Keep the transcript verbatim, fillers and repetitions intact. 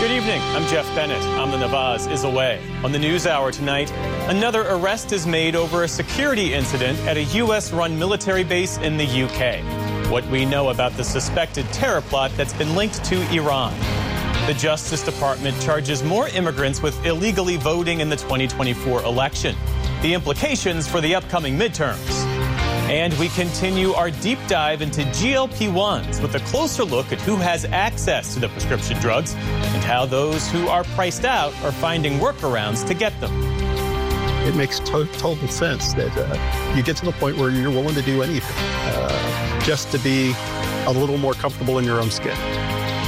Good evening. I'm Jeff Bennett. I'm the Navaz is away. On the News Hour tonight, another arrest is made over a security incident at a U S-run military base in the U K. What we know about the suspected terror plot that's been linked to Iran. The Justice Department charges more immigrants with illegally voting in the twenty twenty-four election. The implications for the upcoming midterms. And we continue our deep dive into G L P ones with a closer look at who has access to the prescription drugs and how those who are priced out are finding workarounds to get them. It makes to- total sense that uh, you get to the point where you're willing to do anything uh, just to be a little more comfortable in your own skin.